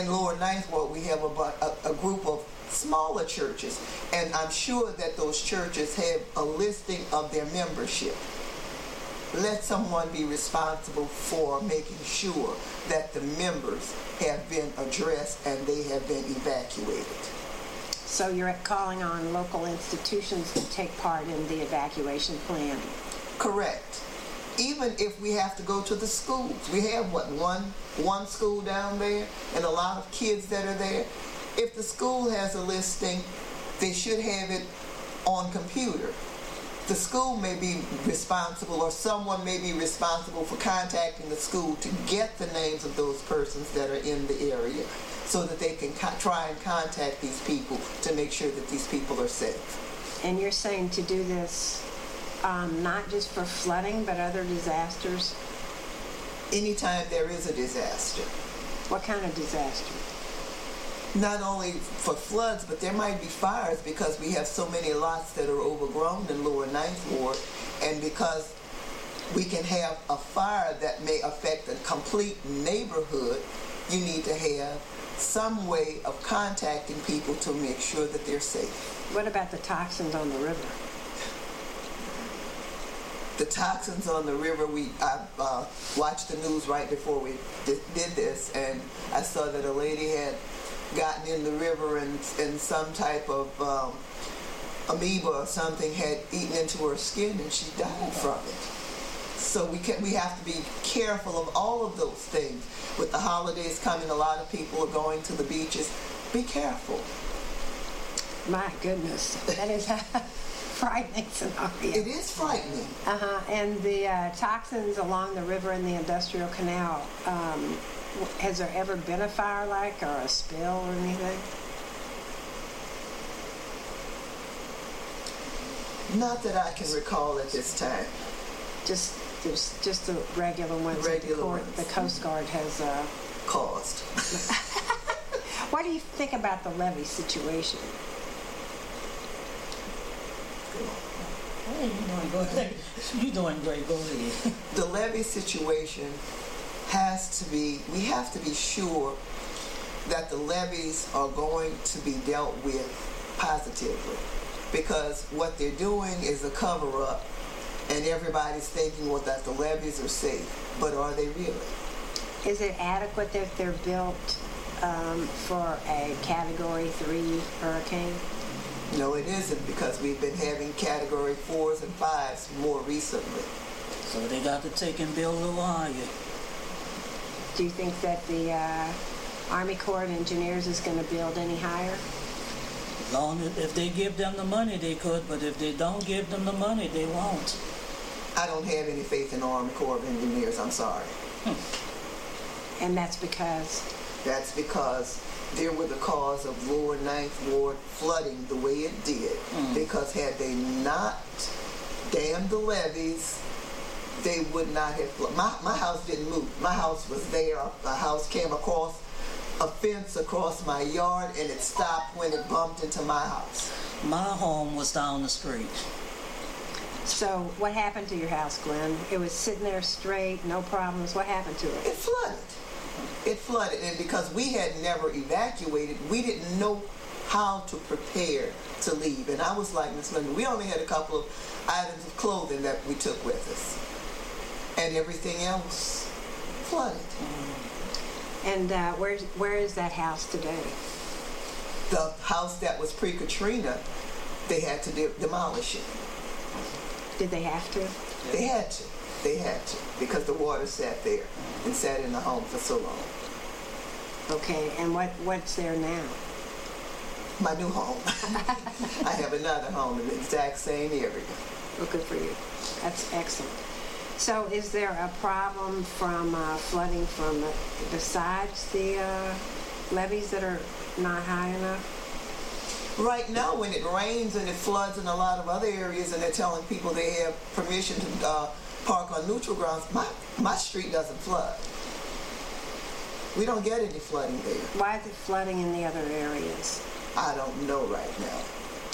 in Lower Ninth Ward, we have a group of smaller churches, and I'm sure that those churches have a listing of their membership. Let someone be responsible for making sure that the members have been addressed and they have been evacuated. So you're calling on local institutions to take part in the evacuation plan? Correct. Even if we have to go to the schools. We have, one school down there and a lot of kids that are there. If the school has a listing, they should have it on computer. The school may be responsible, or someone may be responsible for contacting the school to get the names of those persons that are in the area so that they can try and contact these people to make sure that these people are safe. And you're saying to do this not just for flooding, but other disasters? Anytime there is a disaster. What kind of disaster? Not only for floods, but there might be fires, because we have so many lots that are overgrown in Lower Ninth Ward, and because we can have a fire that may affect a complete neighborhood, you need to have some way of contacting people to make sure that they're safe. What about the toxins on the river? The toxins on the river, I watched the news right before we did this, and I saw that a lady had gotten in the river and some type of amoeba or something had eaten into her skin and she died from it. So we have to be careful of all of those things. With the holidays coming, a lot of people are going to the beaches. Be careful. My goodness, that is a frightening scenario. It is frightening. And the toxins along the river and the industrial canal, has there ever been a fire or a spill or anything? Not that I can recall at this time. Just the regular ones. The Coast Guard has caused. What do you think about the levee situation? Hey, you're doing great. Go ahead. The levee situation we have to be sure that the levees are going to be dealt with positively, because what they're doing is a cover-up, and everybody's thinking, well, that the levees are safe, but are they really? Is it adequate that they're built for a Category 3 hurricane? No, it isn't, because we've been having Category 4s and 5s more recently. So they got to take and build a little higher. Do you think that the Army Corps of Engineers is going to build any higher? If they give them the money, they could, but if they don't give them the money, they won't. I don't have any faith in the Army Corps of Engineers, I'm sorry. And that's because? That's because they were the cause of Lower Ninth Ward flooding the way it did. Because had they not dammed the levees, they would not have flooded. My house didn't move. My house was there. The house came across a fence across my yard, and it stopped when it bumped into my house. My home was down the street. So what happened to your house, Glenn? It was sitting there straight, no problems. What happened to it? It flooded. It flooded, and because we had never evacuated, we didn't know how to prepare to leave. And I was like, Miss Linda, we only had a couple of items of clothing that we took with us, and everything else flooded. And where is that house today? The house that was pre-Katrina, they had to demolish it. Did they have to? They had to. They had to, because the water sat there and sat in the home for so long. Okay, and what's there now? My new home. I have another home in the exact same area. Well, good for you. That's excellent. So is there a problem from flooding from besides the levees that are not high enough? Right now, when it rains and it floods in a lot of other areas, and they're telling people they have permission to park on neutral grounds, my street doesn't flood. We don't get any flooding there. Why is it flooding in the other areas? I don't know right now.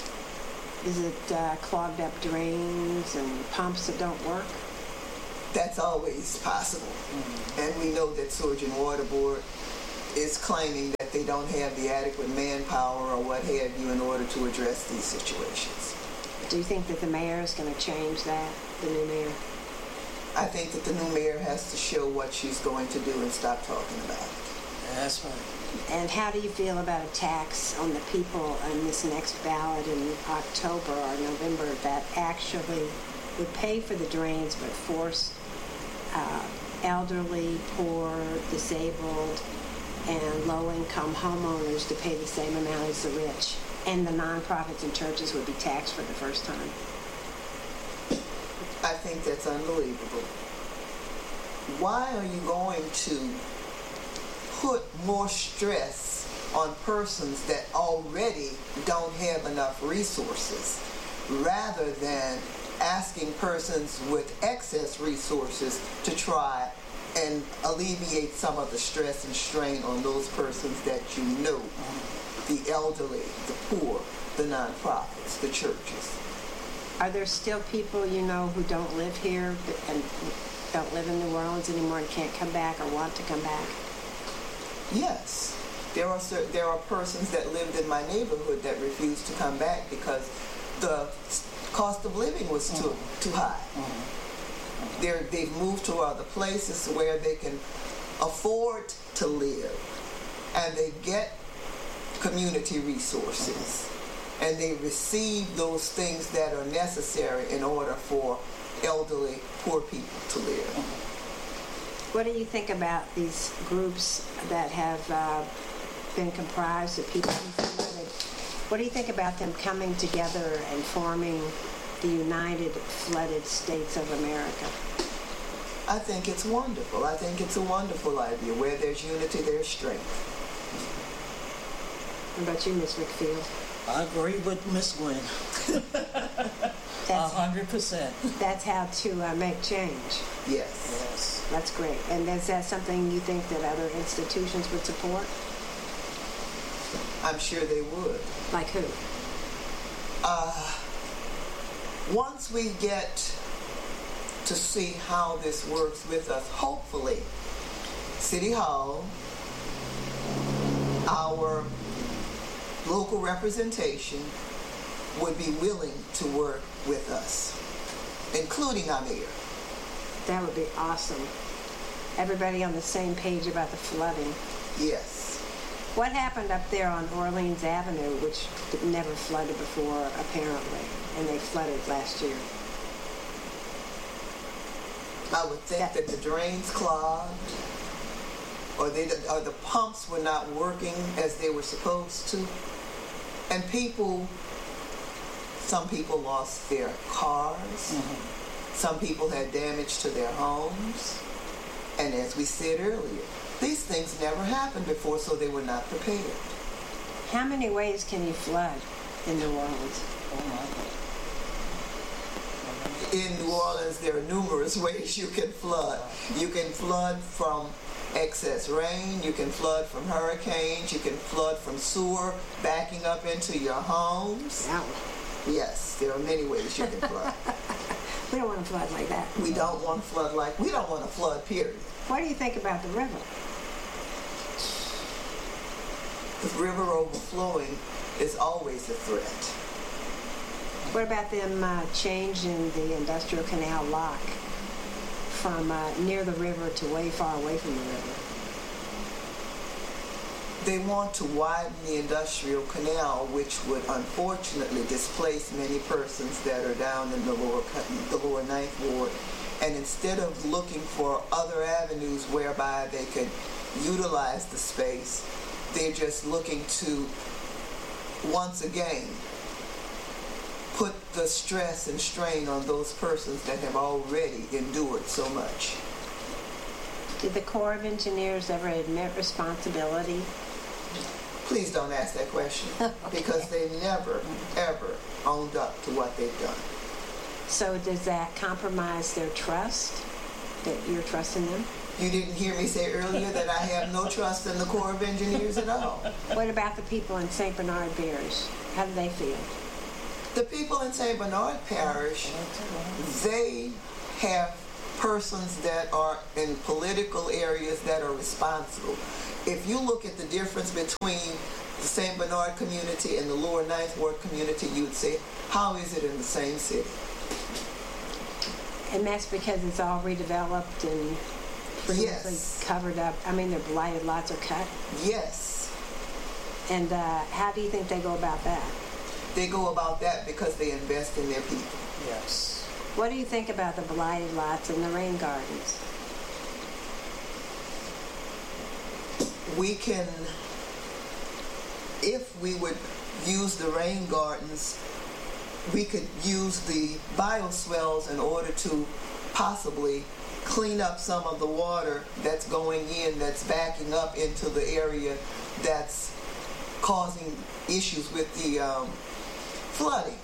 Is it clogged up drains and pumps that don't work? That's always possible. And we know that Sewage and Water Board is claiming that they don't have the adequate manpower or what have you in order to address these situations. Do you think that the mayor is going to change that, the new mayor? I think that the new mayor has to show what she's going to do and stop talking about it. That's right. And how do you feel about a tax on the people on this next ballot in October or November that actually would pay for the drains but force elderly, poor, disabled, and low-income homeowners to pay the same amount as the rich? And the nonprofits and churches would be taxed for the first time. I think that's unbelievable. Why are you going to put more stress on persons that already don't have enough resources rather than asking persons with excess resources to try and alleviate some of the stress and strain on those persons that you know, the elderly, the poor, the nonprofits, the churches? Are there still people you know who don't live here and don't live in New Orleans anymore and can't come back or want to come back? Yes. There are persons that lived in my neighborhood that refused to come back because the cost of living was too high. They've moved to other places where they can afford to live, and they get community resources, and they receive those things that are necessary in order for elderly, poor people to live. What do you think about these groups that have been comprised of people who flooded? What do you think about them coming together and forming the United Flooded States of America? I think it's wonderful. I think it's a wonderful idea. Where there's unity, there's strength. What about you, Ms. McField? I agree with Miss Gwen. 100%. That's how to make change. Yes. Yes. That's great. And is that something you think that other institutions would support? I'm sure they would. Like who? Once we get to see how this works with us, hopefully, City Hall, our local representation would be willing to work with us, including our mayor. That would be awesome. Everybody on the same page about the flooding. Yes. What happened up there on Orleans Avenue, which never flooded before, apparently, and they flooded last year? I would think that the drains clogged, or the pumps were not working as they were supposed to, and some people lost their cars, some people had damage to their homes, and as we said earlier, these things never happened before, so they were not prepared. How many ways can you flood in New Orleans? Oh my God. In New Orleans, there are numerous ways you can flood. You can flood from excess rain, you can flood from hurricanes, you can flood from sewer backing up into your homes. Wow. Yes, there are many ways you can flood. We don't want to flood like that. We don't want to flood we don't want to flood, period. What do you think about the river? The river overflowing is always a threat. What about them changing the Industrial Canal lock from near the river to way far away from the river? They want to widen the Industrial Canal, which would unfortunately displace many persons that are down in the lower Ninth Ward. And instead of looking for other avenues whereby they could utilize the space, they're just looking to, once again, put the stress and strain on those persons that have already endured so much. Did the Corps of Engineers ever admit responsibility? Please don't ask that question, because they never, ever owned up to what they've done. So does that compromise their trust, that you're trusting them? You didn't hear me say earlier that I have no trust in the Corps of Engineers at all. What about the people in St. Bernard Parish? How do they feel? The people in St. Bernard Parish, they have persons that are in political areas that are responsible. If you look at the difference between the St. Bernard community and the Lower Ninth Ward community, you would say, how is it in the same city? And that's because it's all redeveloped and previously Yes. covered up. I mean, the blighted lots are cut. Yes, And how do you think they go about that? they go about that because they invest in their people. Yes. What do you think about the blighted lots and the rain gardens? We can, if we would use the rain gardens, we could use the bioswales in order to possibly clean up some of the water that's going in, that's backing up into the area that's causing issues with the flooding.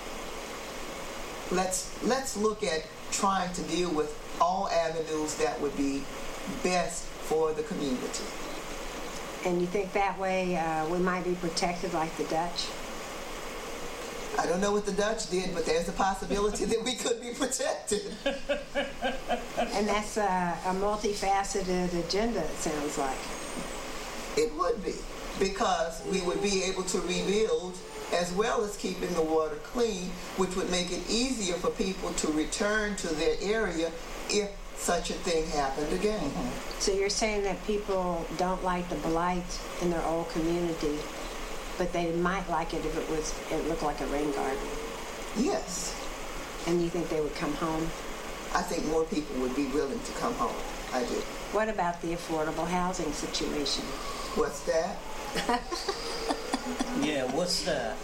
Let's look at trying to deal with all avenues that would be best for the community. And you think that way we might be protected like the Dutch? I don't know what the Dutch did, but there's a possibility that we could be protected. And that's a multifaceted agenda, it sounds like. It would be, because we would be able to rebuild as well as keeping the water clean, which would make it easier for people to return to their area if such a thing happened again. So you're saying that people don't like the blight in their old community, but they might like it if it looked like a rain garden. Yes, And you think they would come home? I think more people would be willing to come home. I do. What about the affordable housing situation? What's that? Yeah, what's that?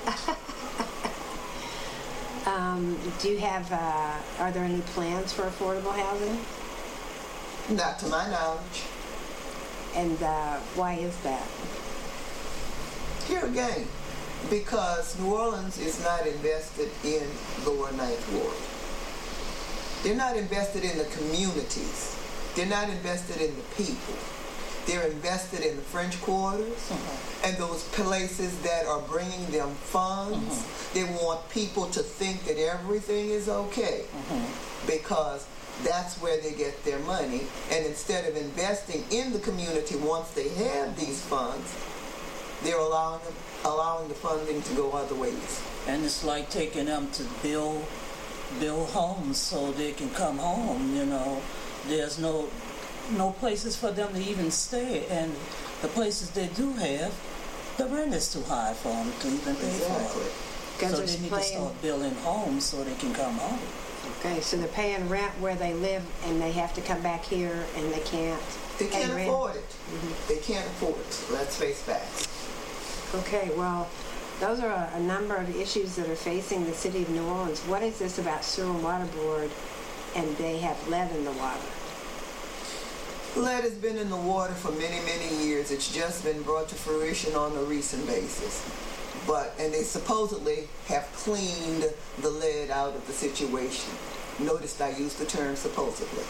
Do you have, are there any plans for affordable housing? Not to my knowledge. And why is that? Here again, because New Orleans is not invested in Lower Ninth Ward. They're not invested in the communities. They're not invested in the people. They're invested in the French Quarters and those places that are bringing them funds. They want people to think that everything is okay because that's where they get their money. And instead of investing in the community once they have these funds, they're allowing the funding to go other ways. And it's like taking them to build homes so they can come home, you know. There's no places for them to even stay, and the places they do have, the rent is too high for them to even pay for it. So they need to start building homes so they can come home. Okay, so they're paying rent where they live, and they have to come back here, and they can't. They can't rent. afford it. They can't afford it. Let's face facts. Okay, well, those are a number of issues that are facing the city of New Orleans. What is this about Sewer and Water Board, and they have lead in the water? Lead has been in the water for many, many years. It's just been brought to fruition on a recent basis. And they supposedly have cleaned the lead out of the situation. Notice I used the term supposedly.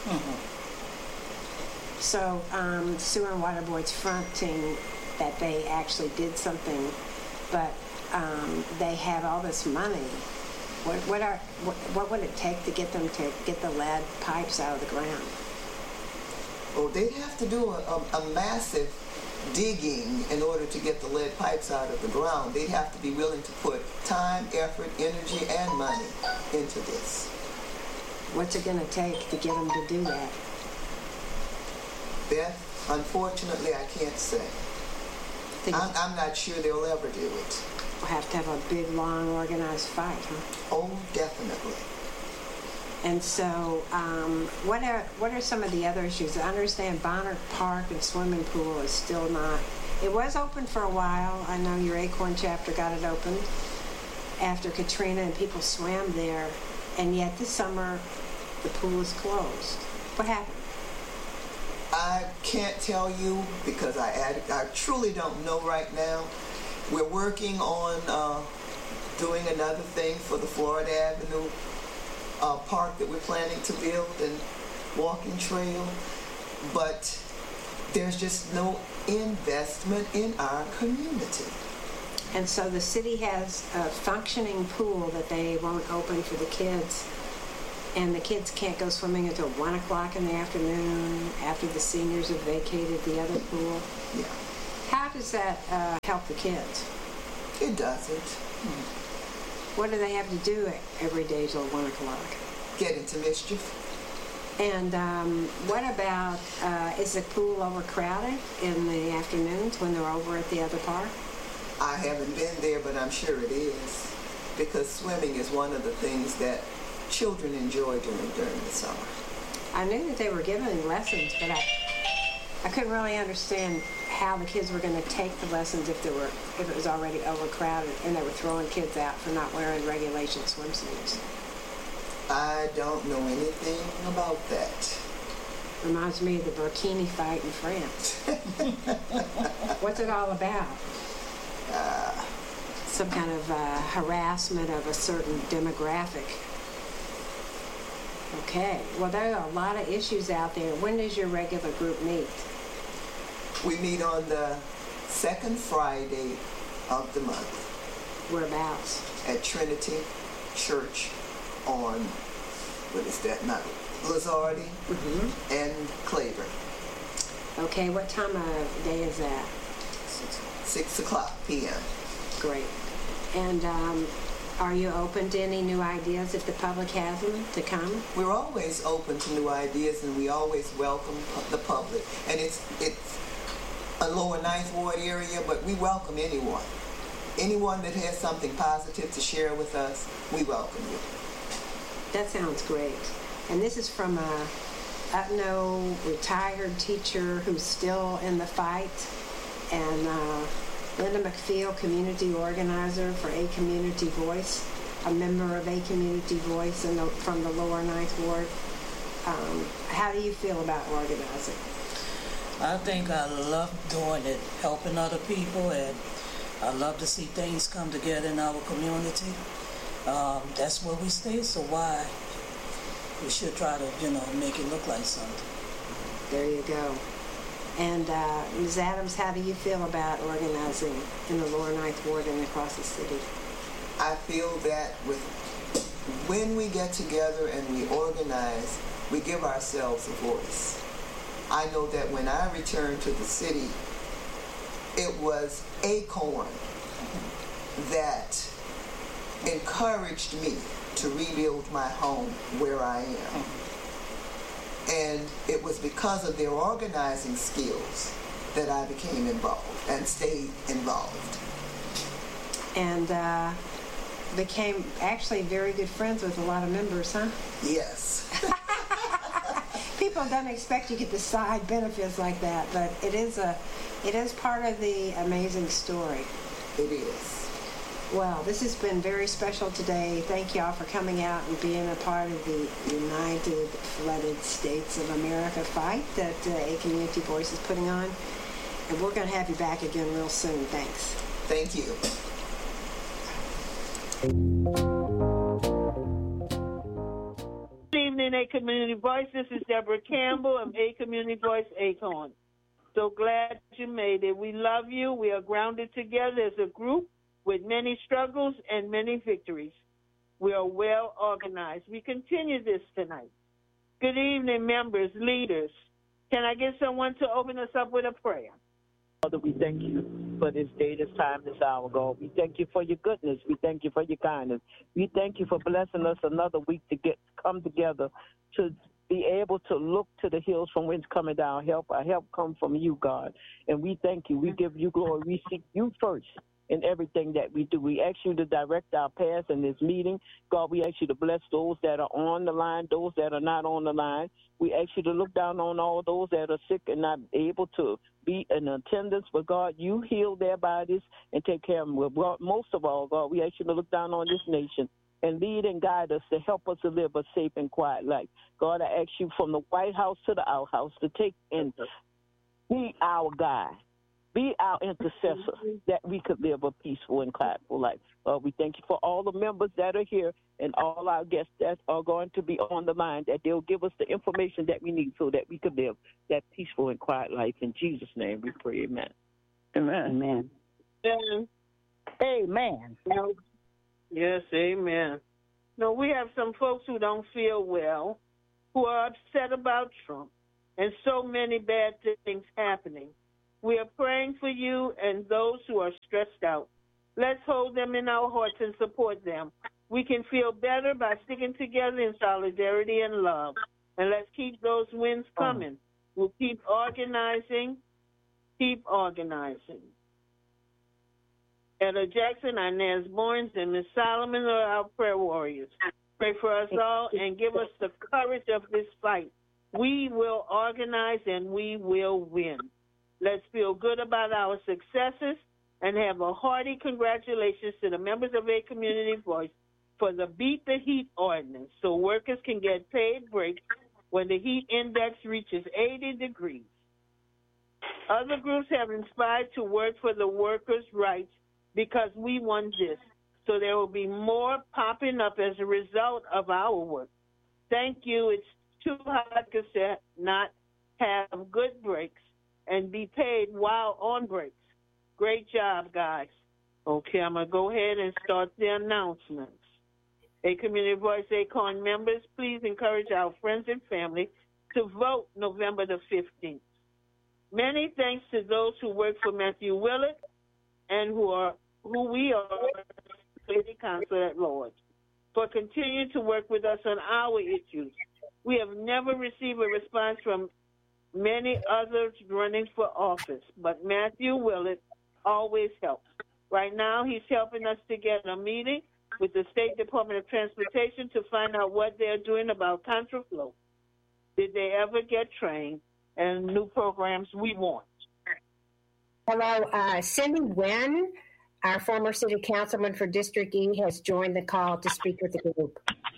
So Sewer and Water Board's fronting that they actually did something, but they have all this money. What would it take to get them to get the lead pipes out of the ground? Well, they'd have to do a massive digging in order to get the lead pipes out of the ground. They'd have to be willing to put time, effort, energy, and money into this. What's it going to take to get them to do that? Beth, unfortunately, I can't say. I'm not sure they'll ever do it. We'll have to have a big, long, organized fight, huh? Oh, definitely. And so, what are some of the other issues? I understand Bonner Park and swimming pool is still not. It was open for a while. I know your Acorn chapter got it open after Katrina, and people swam there. And yet this summer, the pool is closed. What happened? I can't tell you because I truly don't know right now. We're working on doing another thing for the Florida Avenue park that we're planning to build and walking trail, but there's just no investment in our community. And so the city has a functioning pool that they won't open for the kids And the kids can't go swimming until 1 o'clock in the afternoon after the seniors have vacated the other pool. Yeah. How does that help the kids? It doesn't. What do they have to do every day till 1 o'clock? Get into mischief. And what about, is the pool overcrowded in the afternoons when they're over at the other park? I haven't been there, but I'm sure it is, because swimming is one of the things that children enjoy doing during the summer. I knew that they were giving lessons, but I couldn't really understand how the kids were going to take the lessons if it was already overcrowded and they were throwing kids out for not wearing regulation swimsuits. I don't know anything about that. Reminds me of the burkini fight in France. What's it all about? Some kind of harassment of a certain demographic. Okay. Well, there are a lot of issues out there. When does your regular group meet? We meet on the second Friday of the month. Whereabouts? At Trinity Church on, what is that now? Lazardi and Claver. Okay, what time of day is that? 6 o'clock p.m. Great. And are you open to any new ideas if the public has them to come? We're always open to new ideas, and we always welcome the public. And it's a lower Ninth Ward area, but we welcome anyone. Anyone that has something positive to share with us, we welcome you. That sounds great. And this is from a Utno retired teacher who's still in the fight, and Linda McPhail, community organizer for A Community Voice, a member of A Community Voice from the lower Ninth Ward. How do you feel about organizing? I think I love doing it, helping other people, and I love to see things come together in our community. That's where we stay, so why? We should try to, make it look like something. There you go. And Ms. Adams, how do you feel about organizing in the lower Ninth Ward and across the city? I feel that when we get together and we organize, we give ourselves a voice. I know that when I returned to the city, it was Acorn that encouraged me to rebuild my home where I am. And it was because of their organizing skills that I became involved and stayed involved. And became actually very good friends with a lot of members, huh? Yes. People don't expect you to get the side benefits like that, but it is part of the amazing story. It is. Well, this has been very special today. Thank y'all for coming out and being a part of the United Flooded States of America fight that A Community Voice is putting on. And we're going to have you back again real soon. Thanks. Thank you. Good evening, A Community Voice. This is Deborah Campbell of A Community Voice, Acorn. So glad you made it. We love you. We are grounded together as a group with many struggles and many victories. We are well organized. We continue this tonight. Good evening, members, leaders. Can I get someone to open us up with a prayer? Father, we thank you for this day, this time, this hour, God. We thank you for your goodness. We thank you for your kindness. We thank you for blessing us another week to come together to be able to look to the hills from whence coming down help. Our help come from you, God. And we thank you. We give you glory. We seek you first in everything that we do. We ask you to direct our paths in this meeting. God, we ask you to bless those that are on the line, those that are not on the line. We ask you to look down on all those that are sick and not able to be in attendance. But, God, you heal their bodies and take care of them. Well, most of all, God, we ask you to look down on this nation and lead and guide us to help us to live a safe and quiet life. God, I ask you from the White House to the outhouse to take and be our guide. Be our intercessor that we could live a peaceful and quietful life. We thank you for all the members that are here and all our guests that are going to be on the line, that they'll give us the information that we need so that we could live that peaceful and quiet life. In Jesus' name we pray, amen. Amen. Amen. Amen. Yes, amen. No, we have some folks who don't feel well, who are upset about Trump, and so many bad things happening. We are praying for you and those who are stressed out. Let's hold them in our hearts and support them. We can feel better by sticking together in solidarity and love. And let's keep those wins coming. We'll keep organizing. Keep organizing. Etta Jackson, Inez Barnes, and Ms. Solomon are our prayer warriors. Pray for us all and give us the courage of this fight. We will organize and we will win. Let's feel good about our successes and have a hearty congratulations to the members of A Community Voice for the Beat the Heat ordinance so workers can get paid breaks when the heat index reaches 80 degrees. Other groups have inspired to work for the workers' rights because we want this. So there will be more popping up as a result of our work. Thank you. It's too hard to not have good breaks and be paid while on breaks. Great job, guys. Okay, I'm going to go ahead and start the announcements. A Community Voice ACORN members, please encourage our friends and family to vote November the 15th. Many thanks to those who work for Matthew Willett and who we are City Council at Large for continuing to work with us on our issues. We have never received a response from many others running for office, but Matthew Willett always helps. Right now, he's helping us to get a meeting with the State Department of Transportation to find out what they're doing about contraflow. Did they ever get trained? And new programs we want. Hello, Cindy Nguyen, our former city councilman for District E, has joined the call to speak with the group.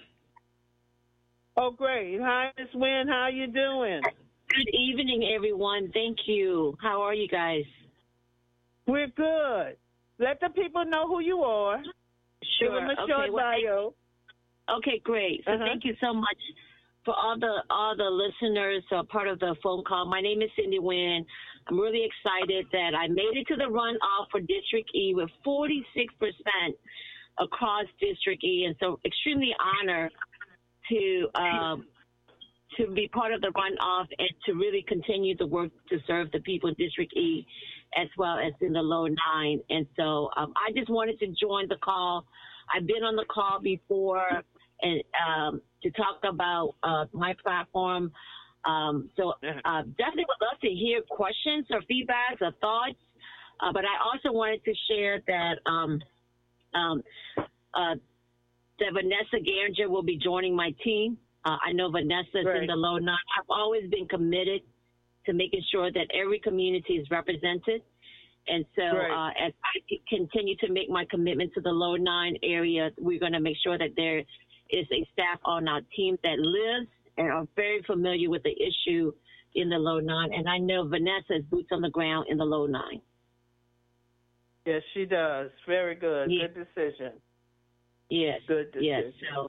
Oh, great. Hi, Ms. Nguyen. How you doing? Good evening, everyone. Thank you. How are you guys? We're good. Let the people know who you are. Sure. Give them a short bio. Okay, great. So thank you so much for all the listeners who are part of the phone call. My name is Cindy Nguyen. I'm really excited that I made it to the runoff for District E with 46% across District E, and so extremely honored to be part of the runoff and to really continue to work to serve the people in District E as well as in the Low 9. And so I just wanted to join the call. I've been on the call before and to talk about my platform. So definitely would love to hear questions or feedbacks or thoughts. But I also wanted to share that that Vanessa Garinger will be joining my team. I know Vanessa's in the Low 9. I've always been committed to making sure that every community is represented. And so as I continue to make my commitment to the Low 9 area, we're going to make sure that there is a staff on our team that lives and are very familiar with the issue in the Low 9. And I know Vanessa is boots on the ground in the Low 9. Yes, she does. Very good. Yeah. Good decision. Yes. Good decision. Yes. So,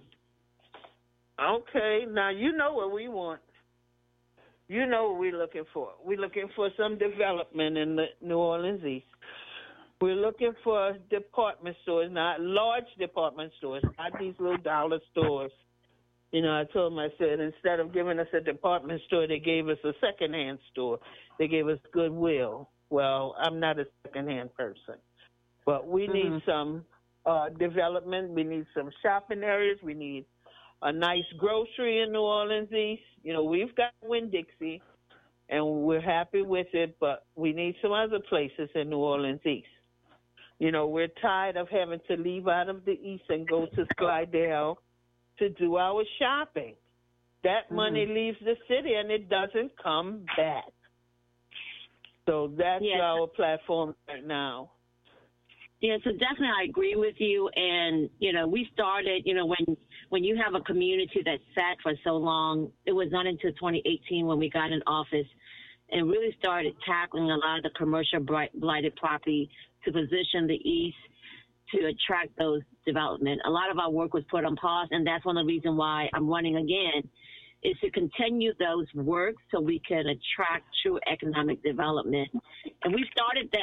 okay, now you know what we want. You know what we're looking for. We're looking for some development in the New Orleans East. We're looking for department stores, not large department stores, not these little dollar stores. You know, I told them, I said, instead of giving us a department store, they gave us a secondhand store. They gave us Goodwill. Well, I'm not a secondhand person. But we need some development. We need some shopping areas. We need a nice grocery in New Orleans East. You know, we've got Winn-Dixie, and we're happy with it, but we need some other places in New Orleans East. You know, we're tired of having to leave out of the East and go to Slidell to do our shopping. That money leaves the city, and it doesn't come back. So that's our platform right now. Yeah, so definitely I agree with you. And, you know, we started, you know, when you have a community that sat for so long, it was not until 2018 when we got in office and really started tackling a lot of the commercial blighted property to position the East to attract those development. A lot of our work was put on pause, and that's one of the reasons why I'm running again, is to continue those work so we can attract true economic development. And we started that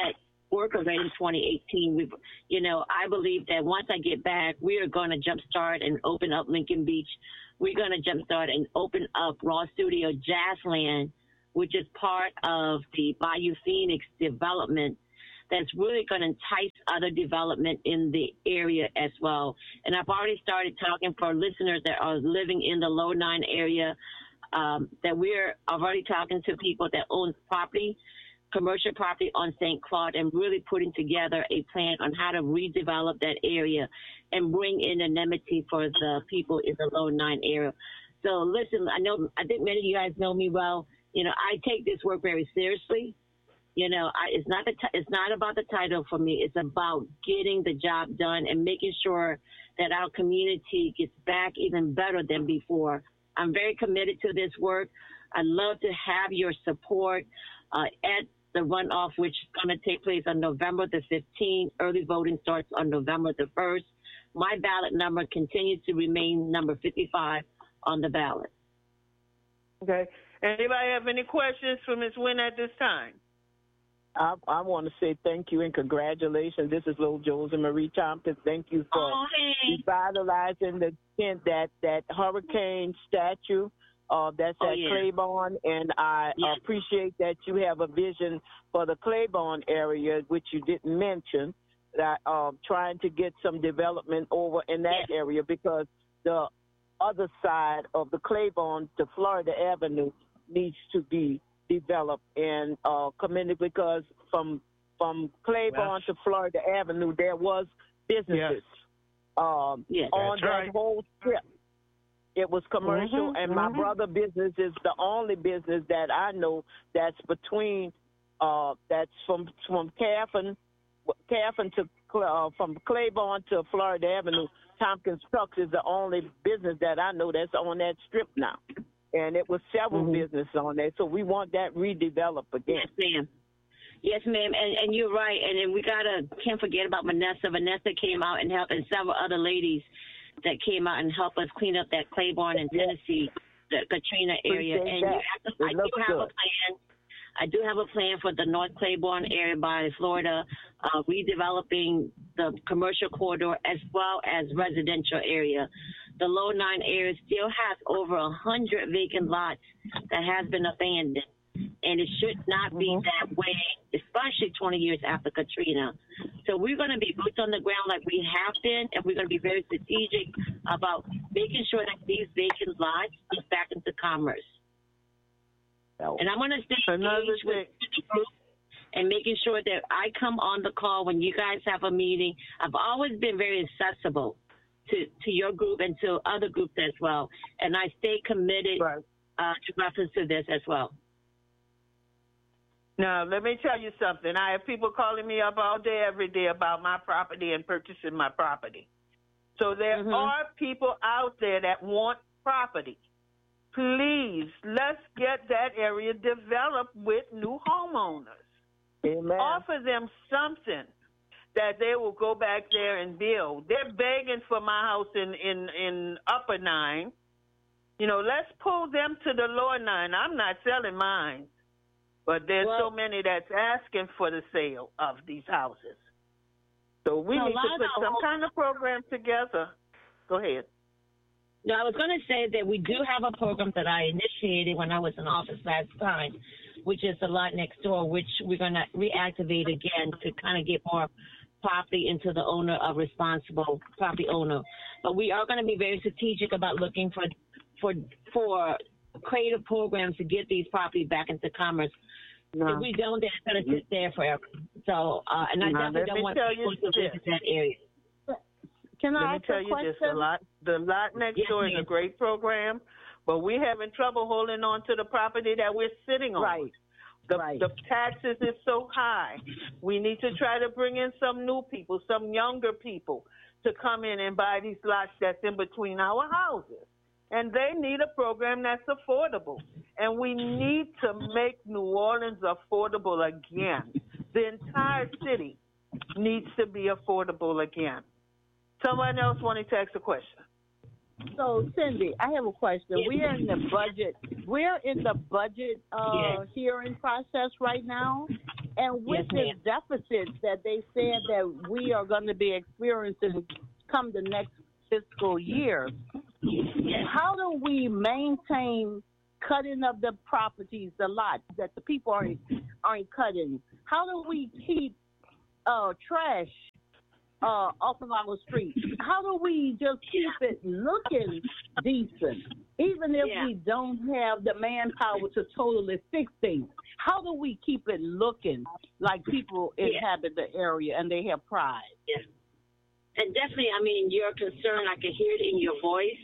work already in 2018. I believe that once I get back, we are going to jumpstart and open up Lincoln Beach. We're going to jumpstart and open up Raw Studio Jazzland, which is part of the Bayou Phoenix development. That's really going to entice other development in the area as well. And I've already started talking for listeners that are living in the Low 9 area, that we're already talking to people that own property, commercial property on St. Claude, and really putting together a plan on how to redevelop that area and bring in amenities for the people in the Low 9 area. So listen, I think many of you guys know me well. I take this work very seriously. It's not about the title for me. It's about getting the job done and making sure that our community gets back even better than before. I'm very committed to this work. I'd love to have your support at the runoff, which is going to take place on November the 15th. Early voting starts on November the 1st. My ballot number continues to remain number 55 on the ballot. Okay. Anybody have any questions for Ms. Wynn at this time? I want to say thank you and congratulations. This is Little Josie Marie Tompkins. Thank you for revitalizing that hurricane statue that's at Claiborne, and I appreciate that you have a vision for the Claiborne area, which you didn't mention, that trying to get some development over in that area, because the other side of the Claiborne to Florida Avenue needs to be developed and community, because from Claiborne to Florida Avenue there was businesses on that whole strip. It was commercial, and my brother's business is the only business that I know that's between that's from Caffin to from Claiborne to Florida Avenue. Tompkins Trucks is the only business that I know that's on that strip now. And it was several businesses on there, so we want that redeveloped again. Yes, ma'am. Yes, ma'am, and you're right. And then we can't forget about Vanessa. Vanessa came out and helped, and several other ladies that came out and helped us clean up that Claiborne and Tennessee, the Katrina area. Appreciate and that. I do have a plan for the North Claiborne area by Florida, redeveloping the commercial corridor as well as residential area. The Low 9 area still has over 100 vacant lots that has been abandoned, and it should not be that way, especially 20 years after Katrina. So we're going to be boots on the ground like we have been, and we're going to be very strategic about making sure that these vacant lots get back into commerce. And I'm going to stay engaged with the group and making sure that I come on the call when you guys have a meeting. I've always been very accessible to your group and to other groups as well. And I stay committed to reference to this as well. Now, let me tell you something. I have people calling me up all day, every day about my property and purchasing my property. So there are people out there that want property. Please, let's get that area developed with new homeowners. Amen. Offer them something that they will go back there and build. They're begging for my house in Upper 9. Let's pull them to the Lower 9. I'm not selling mine, but there's so many that's asking for the sale of these houses. So we need to put some kind of program together. Go ahead. No, I was going to say that we do have a program that I initiated when I was in office last time, which is the lot next door, which we're going to reactivate again to kind of get more property into the owner of responsible property owner. But we are going to be very strategic about looking for creative programs to get these properties back into commerce. If we don't, then it's going to sit there forever. So, and I definitely don't want people to visit that area. Let me tell you this, the lot next door is a great program, but we're having trouble holding on to the property that we're sitting on. Right. The taxes is so high. We need to try to bring in some new people, some younger people to come in and buy these lots that's in between our houses. And they need a program that's affordable. And we need to make New Orleans affordable again. The entire city needs to be affordable again. Someone else wanted to ask a question. So, Cindy, I have a question. We're in the budget. Hearing process right now, And with Yes, the deficits that they said that we are going to be experiencing come the next fiscal year, how do we maintain cutting of the properties, the lots that the people aren't cutting? How do we keep trash off of our streets? How do we just keep it looking decent, even if we don't have the manpower to totally fix things? How do we keep it looking like people inhabit the area and they have pride? Yes. And definitely, I mean, your concern, I can hear it in your voice.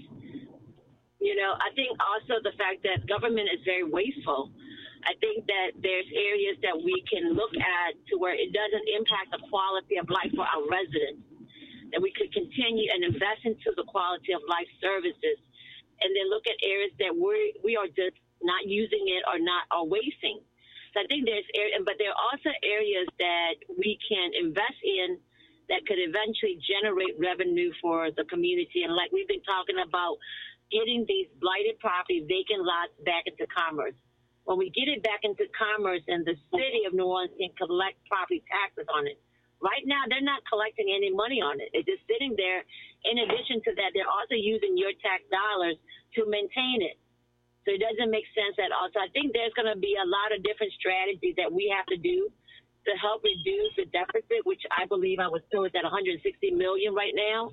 You know, I think also the fact that government is very wasteful. I think that there's areas that we can look at to where it doesn't impact the quality of life for our residents, that we could continue and invest into the quality of life services, and then look at areas that we are just not using it or wasting. So I think there's areas, but there are also areas that we can invest in that could eventually generate revenue for the community. And like we've been talking about, getting these blighted properties, vacant lots back into commerce. When we get it back into commerce and the city of New Orleans can collect property taxes on it. Right now, they're not collecting any money on it. It's just sitting there. In addition to that, they're also using your tax dollars to maintain it. So it doesn't make sense at all. So I think there's going to be a lot of different strategies that we have to do to help reduce the deficit, which I believe I was told is at $160 million right now.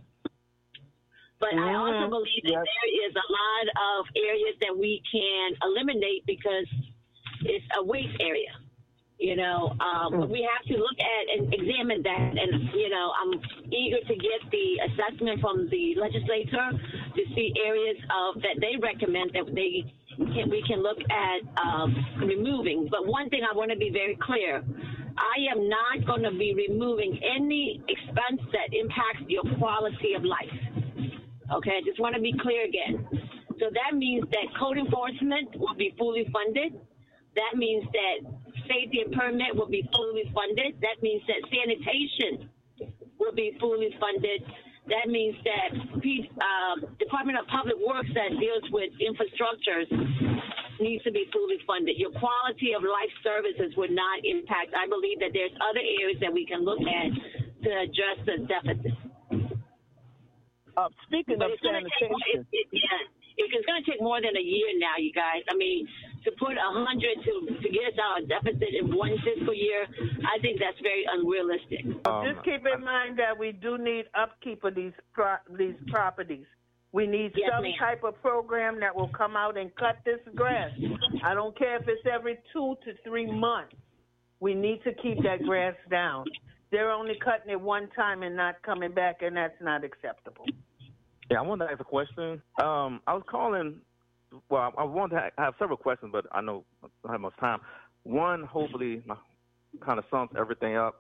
But I also believe that there is a lot of areas that we can eliminate because it's a waste area. You know, we have to look at and examine that. And, you know, I'm eager to get the assessment from the legislature to see areas that they recommend that we can look at removing. But one thing I want to be very clear, I am not going to be removing any expense that impacts your quality of life. Okay, I just want to be clear again. So that means that code enforcement will be fully funded. That means that safety and permit will be fully funded. That means that sanitation will be fully funded. That means that Department of Public Works that deals with infrastructures needs to be fully funded. Your quality of life services would not impact. I believe that there's other areas that we can look at to address the deficit. Speaking of sanitation. It's going to take more than a year now, you guys. I mean, to put 100 to get us out of deficit in one fiscal year, I think that's very unrealistic. Just keep in mind that we do need upkeep of these properties. We need some type of program that will come out and cut this grass. I don't care if it's every 2 to 3 months. We need to keep that grass down. They're only cutting it one time and not coming back, and that's not acceptable. Yeah, I wanted to ask a question. I was calling, well, I wanted to have several questions, but I know I don't have much time. One, hopefully, kind of sums everything up.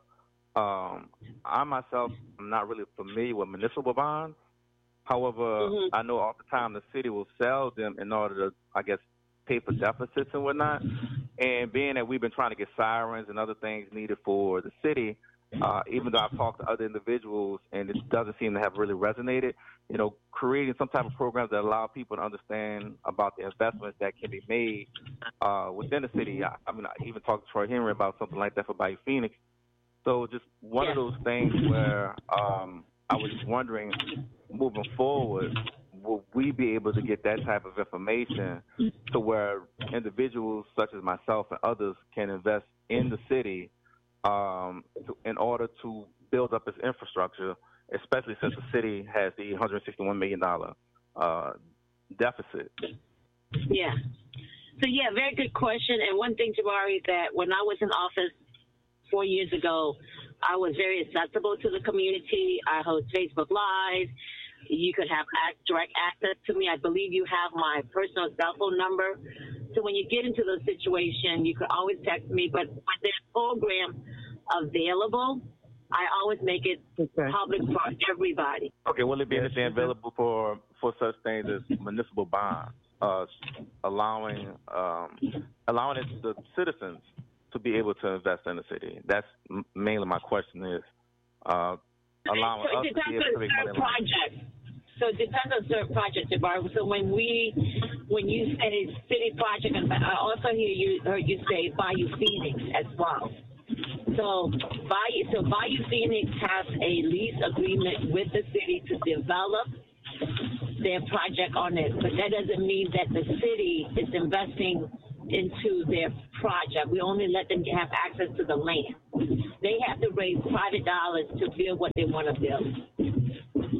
I myself am not really familiar with municipal bonds. However, I know all the time the city will sell them in order to, I guess, pay for deficits and whatnot. And being that we've been trying to get sirens and other things needed for the city, even though I've talked to other individuals and it doesn't seem to have really resonated, you know, creating some type of programs that allow people to understand about the investments that can be made within the city. I mean, I even talked to Troy Henry about something like that for Bayou Phoenix. So just one of those things where I was just wondering, moving forward, will we be able to get that type of information to where individuals such as myself and others can invest in the city in order to build up its infrastructure, especially since the city has the $161 million deficit? Yeah. So, yeah, very good question. And one thing, Jabari, that when I was in office 4 years ago, I was very accessible to the community. I host Facebook Live. You could have direct access to me. I believe you have my personal cell phone number. So when you get into the situation, you can always text me. But when there's a program available, I always make it public for everybody. Okay, will it be anything available for such things as municipal bonds, allowing the citizens to be able to invest in the city? That's mainly my question is allowing us to be able to make money. So it depends on certain projects, Jabari. So when you say city project, I also heard you say Bayou Phoenix as well. So Bayou Phoenix has a lease agreement with the city to develop their project on it, but that doesn't mean that the city is investing into their project. We only let them have access to the land. They have to raise private dollars to build what they want to build.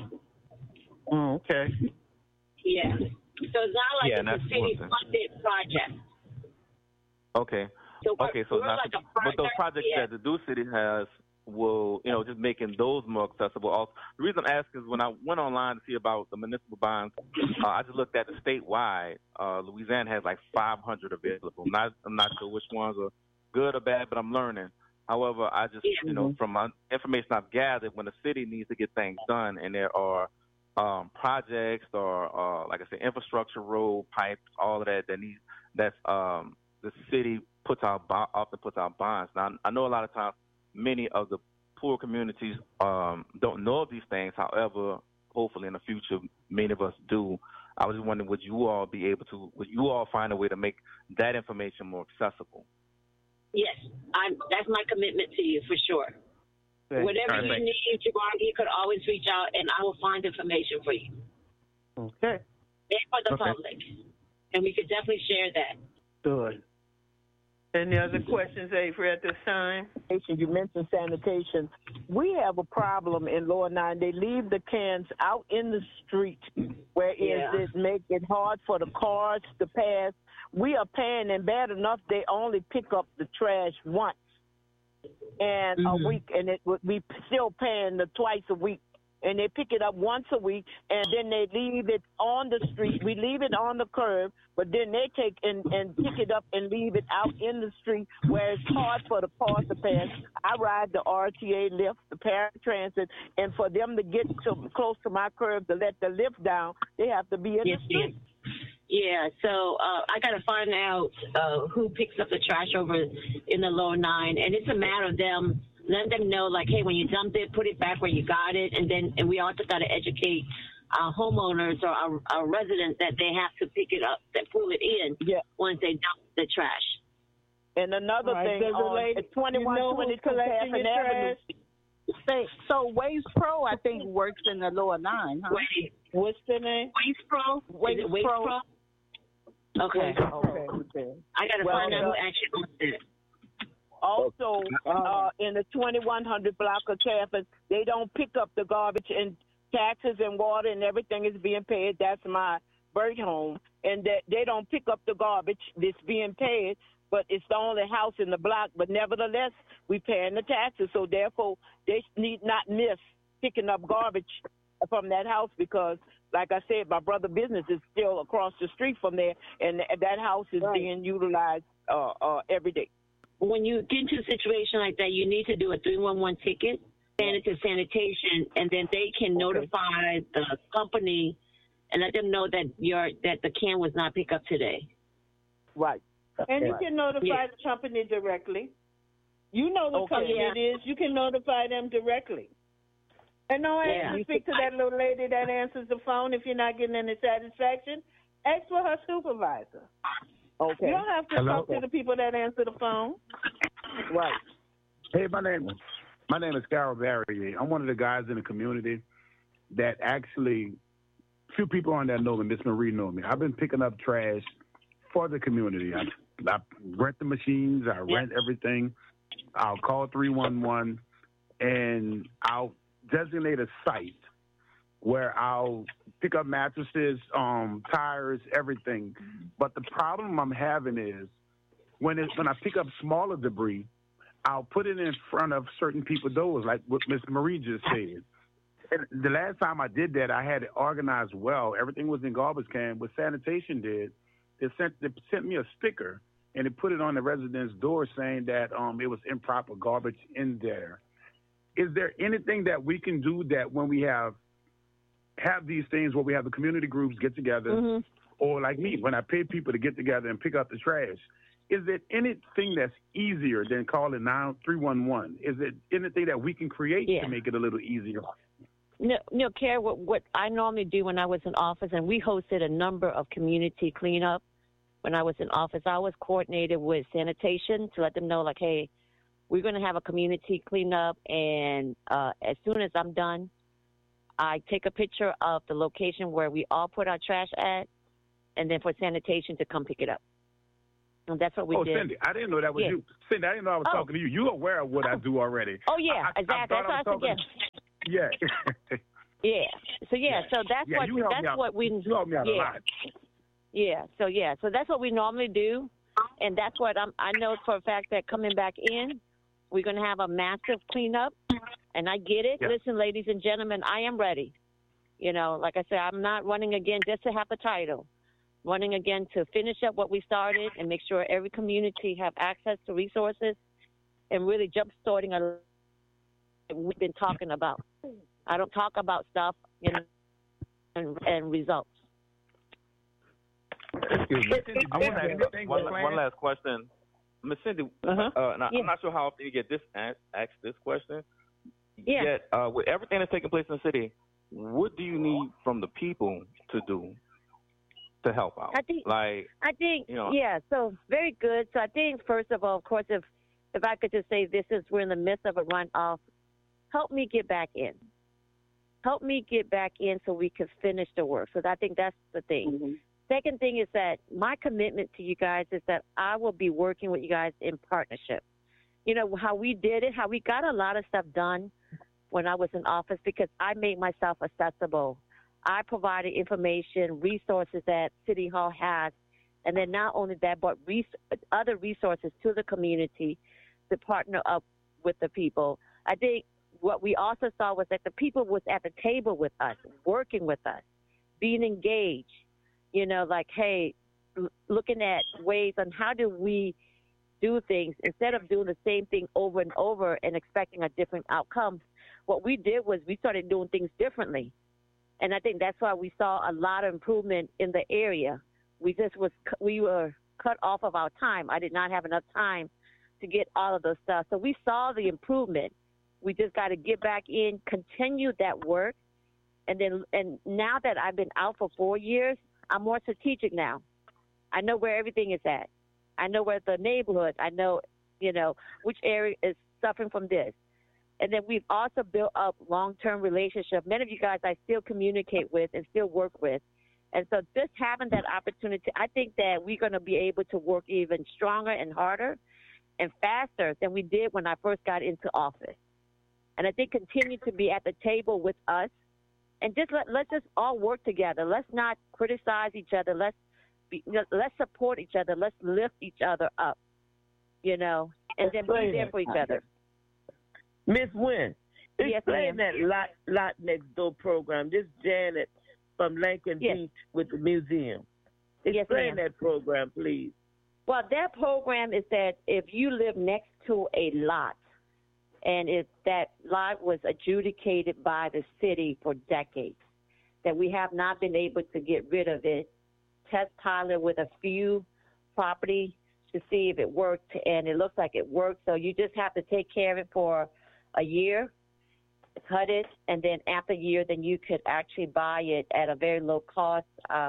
Oh, okay. Yeah. So it's not like it's a city-funded project. Okay. So so not, like but those projects that the Deuce City has will, just making those more accessible. Also, the reason I'm asking is when I went online to see about the municipal bonds, I just looked at the statewide. Louisiana has like 500 available. I'm not sure which ones are good or bad, but I'm learning. However, I just, from my information I've gathered, when the city needs to get things done and there are projects or, like I said, infrastructure, road, pipes, all of that that's the city often puts out bonds. Now, I know a lot of times many of the poor communities don't know of these things. However, hopefully in the future, many of us do. I was just wondering, would you all find a way to make that information more accessible? Yes, that's my commitment to you for sure. Okay. Whatever you need, Javon, you could always reach out, and I will find information for you. Okay. And for the public. And we could definitely share that. Good. Any other questions, Avery, at this time? You mentioned sanitation. We have a problem in Lower 9. They leave the cans out in the street, where it make it hard for the cars to pass. We are paying, and bad enough, they only pick up the trash once and a week, and we still paying the twice a week. And they pick it up once a week, and then they leave it on the street. We leave it on the curb, but then they take and pick it up and leave it out in the street where it's hard for the cars to pass. I ride the RTA lift, the paratransit, and for them to get close to my curb to let the lift down, they have to be in the street. Yeah, so I got to find out who picks up the trash over in the Lower 9, and it's a matter of them. Let them know, like, hey, when you dumped it, put it back where you got it, and we also got to educate our homeowners or our residents that they have to pick it up, that pull it in once they dump the trash. And another thing, at 2122 Taffin Avenue. So Waste Pro, I think, works in the Lower 9, huh? What's the name? Waste Pro. Waste Pro. Okay. Okay. I got to find out who actually owns it. Also, in the 2100 block of Taffin, they don't pick up the garbage, and taxes and water and everything is being paid. That's my birth home. And they don't pick up the garbage that's being paid, but it's the only house in the block. But nevertheless, we paying the taxes, so therefore they need not miss picking up garbage from that house because, like I said, my brother's business is still across the street from there, and that house is being utilized every day. When you get into a situation like that, you need to do a 311 ticket, send it to sanitation, and then they can notify the company and let them know that the can was not picked up today. Right. And you can notify the company directly. You know the company it is. You can notify them directly. And no, you speak to that little lady that answers the phone. If you're not getting any satisfaction, ask for her supervisor. Okay. You don't have to talk to the people that answer the phone. Right. Hey, my name is Carol Barry. I'm one of the guys in the community that actually, few people on there know me. Miss Marie know me. I've been picking up trash for the community. I rent the machines. I rent everything. I'll call 311, and I'll designate a site where I'll pick up mattresses, tires, everything. But the problem I'm having is when I pick up smaller debris, I'll put it in front of certain people's doors, like what Ms. Marie just said. And the last time I did that, I had it organized well. Everything was in garbage can. What sanitation did, they sent me a sticker, and they put it on the resident's door saying that it was improper garbage in there. Is there anything that we can do that when we have these things where we have the community groups get together, or like me, when I pay people to get together and pick up the trash, is there anything that's easier than calling 311? Is it anything that we can create to make it a little easier? No, Kara, what I normally do when I was in office, and we hosted a number of community cleanup when I was in office, I was coordinated with sanitation to let them know, like, hey, we're going to have a community cleanup, and as soon as I'm done, I take a picture of the location where we all put our trash at, and then for sanitation to come pick it up. And that's what we did. Cindy, I didn't know that was you. Cindy, I didn't know I was talking to you. You're aware of what I do already. Oh, yeah, exactly. That's what I said. Yeah. Yeah. So that's what we you helped me out a lot. Yeah. So that's what we normally do, and that's what I know for a fact that coming back in, we're going to have a massive cleanup, and I get it. Yeah. Listen, ladies and gentlemen, I am ready. You know, like I said, I'm not running again just to have the title. Running again to finish up what we started and make sure every community have access to resources, and really jump-starting we've been talking about. I don't talk about stuff and results. Excuse me. I want to ask one last question. Ms. Cindy, I'm not sure how often you get asked this question. Yeah. Yet, with everything that's taking place in the city, what do you need from the people to do to help out? I think, so very good. So I think, first of all, of course, if I could just say this is, we're in the midst of a runoff, help me get back in. Help me get back in so we can finish the work. So I think that's the thing. Mm-hmm. Second thing is that my commitment to you guys is that I will be working with you guys in partnership. You know, how we did it, how we got a lot of stuff done when I was in office because I made myself accessible. I provided information, resources that City Hall has, and then not only that, but other resources to the community to partner up with the people. I think what we also saw was that the people was at the table with us, working with us, being engaged, you know, like, hey, looking at ways on how do we do things instead of doing the same thing over and over and expecting a different outcome. What we did was we started doing things differently. And I think that's why we saw a lot of improvement in the area. We were cut off of our time. I did not have enough time to get all of those stuff. So we saw the improvement. We just got to get back in, continue that work. And now that I've been out for 4 years, I'm more strategic now. I know where everything is at. I know where the neighborhood, I know, you know, which area is suffering from this. And then we've also built up long-term relationships. Many of you guys I still communicate with and still work with. And so just having that opportunity, I think that we're going to be able to work even stronger and harder and faster than we did when I first got into office. And I think continue to be at the table with us and just let's just all work together. Let's not criticize each other. Let's support each other. Let's lift each other up, you know, and then be there for each other. Miss Wynn, explain that lot next door program. This Janet from Lincoln Beach with the museum. Explain that program, please. Well, that program is that if you live next to a lot, and if that lot was adjudicated by the city for decades, that we have not been able to get rid of it, test pilot with a few property to see if it worked, and it looks like it worked. So you just have to take care of it for a year, cut it, and then after a year, then you could actually buy it at a very low cost.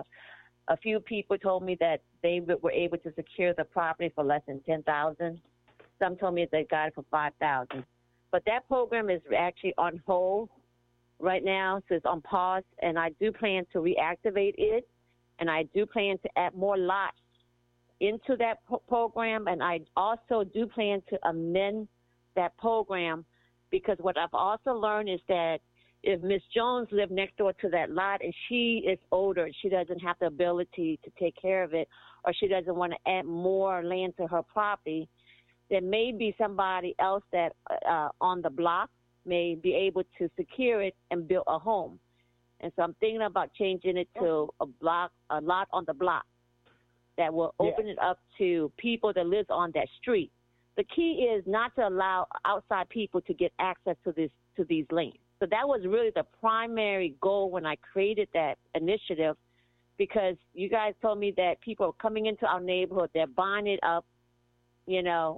A few people told me that they were able to secure the property for less than $10,000. Some told me they got it for $5,000. But that program is actually on hold right now, so it's on pause, and I do plan to reactivate it, and I do plan to add more lots into that program, and I also do plan to amend that program, because what I've also learned is that if Miss Jones lived next door to that lot and she is older and she doesn't have the ability to take care of it, or she doesn't want to add more land to her property, there may be somebody else that on the block may be able to secure it and build a home. And so I'm thinking about changing it to a lot on the block that will open it up to people that live on that street. The key is not to allow outside people to get access to these lands. So that was really the primary goal when I created that initiative, because you guys told me that people are coming into our neighborhood, they're buying it up, you know,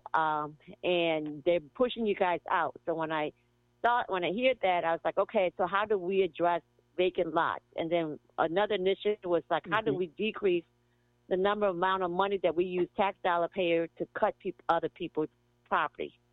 and they're pushing you guys out. So when I heard that, I was like, okay, so how do we address vacant lots? And then another initiative was like, how do we decrease the amount of money that we use tax dollar payer to cut other people's property?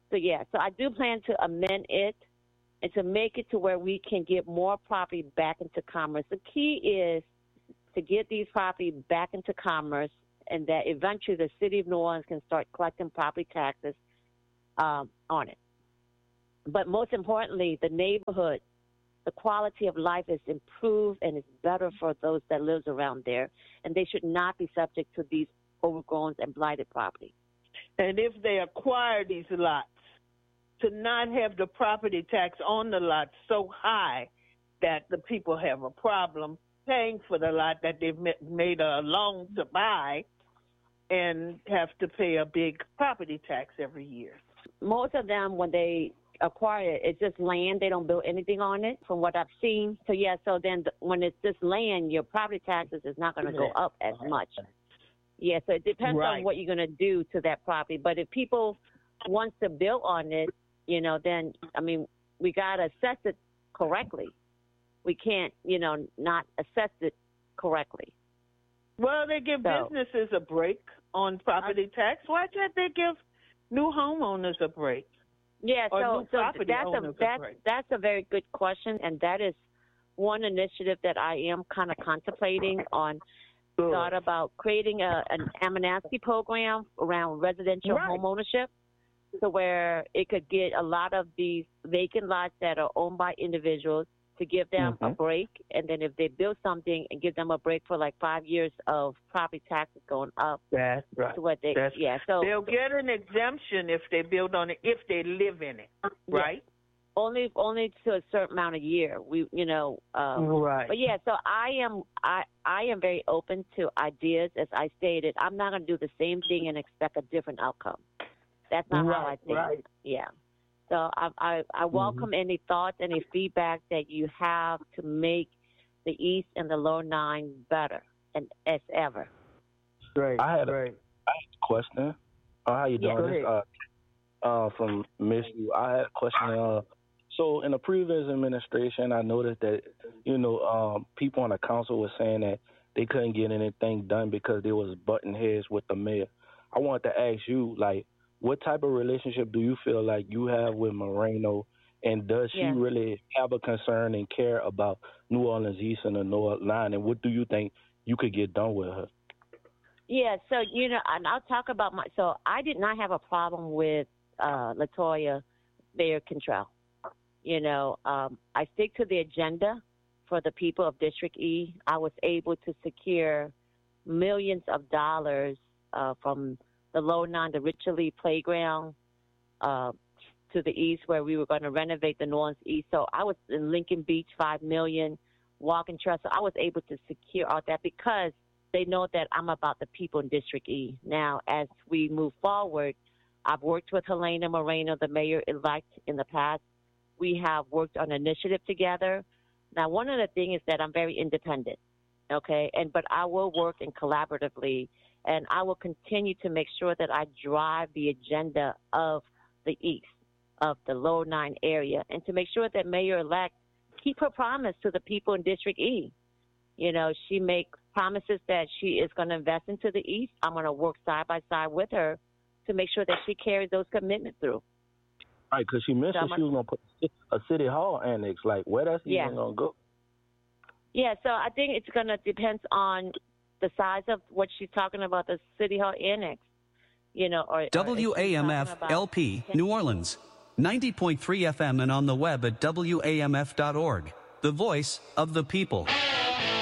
So I do plan to amend it and to make it to where we can get more property back into commerce. The key is to get these property back into commerce, and that eventually the city of New Orleans can start collecting property taxes on it. But most importantly, the neighborhood, the quality of life is improved and it's better for those that live around there, and they should not be subject to these overgrown and blighted property. And if they acquire these lots, to not have the property tax on the lot so high that the people have a problem paying for the lot that they've made a loan to buy and have to pay a big property tax every year. Most of them, when they acquire it, it's just land. They don't build anything on it, from what I've seen. So then when it's just land, your property taxes is not going to go up as much. Yeah, so it depends on what you're going to do to that property. But if people want to build on it, then, we got to assess it correctly. We can't, not assess it correctly. Well, they give businesses a break on property tax. Why can't they give new homeowners a break? Yeah, so that's a very good question, and that is one initiative that I am kind of contemplating on. Thought about creating an amnesty program around residential homeownership, so where it could get a lot of these vacant lots that are owned by individuals to give them a break, and then if they build something, and give them a break for like 5 years of property taxes going up. That's right. To what they, so they'll get an exemption if they build on it, if they live in it, right? Only to a certain amount of year. Right. But so I am very open to ideas. As I stated, I'm not going to do the same thing and expect a different outcome. That's not how I think. Right. Yeah. So I welcome any thoughts, any feedback that you have to make the East and the Lower 9 better and as ever. Great. I had a question. How you doing? This from Miss You. I had a question. So in the previous administration, I noticed that, people on the council were saying that they couldn't get anything done because they was butting heads with the mayor. I wanted to ask you, what type of relationship do you feel like you have with Moreno, and does she really have a concern and care about New Orleans East and the North Line, and what do you think you could get done with her? Yeah, so, and I'll talk about so I did not have a problem with LaToya Mayor Cantrell. I stick to the agenda for the people of District E. I was able to secure millions of dollars from the Lower 9, the Richard Lee Playground, to the east, where we were going to renovate the New Orleans East. So I was in Lincoln Beach, $5 million, walking trail. So I was able to secure all that because they know that I'm about the people in District E. Now, as we move forward, I've worked with Helena Moreno, the mayor-elect, in the past. We have worked on an initiative together. Now, one of the things is that I'm very independent, okay? But I will work in collaboratively, and I will continue to make sure that I drive the agenda of the East, of the Lower 9 area, and to make sure that mayor-elect keep her promise to the people in District E. She makes promises that she is going to invest into the East. I'm going to work side by side with her to make sure that she carries those commitments through. Right, because she mentioned she was going to put a city hall annex. Where that's even going to go? Yeah, so I think it's going to depend on the size of what she's talking about, the city hall annex. WAMF LP, New Orleans, 90.3 FM and on the web at WAMF.org. The voice of the people.